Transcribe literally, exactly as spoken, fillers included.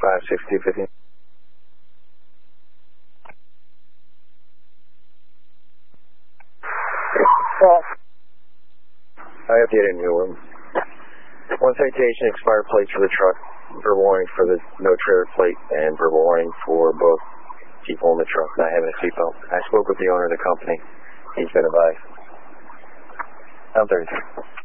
five six two fifty. Well, I updated new one. One citation, expired plates for the truck, verbal warning for the no trailer plate, and verbal warning for both people in the truck not having a seatbelt. I spoke with the owner of the company. He's been advised. I'm thirty-three.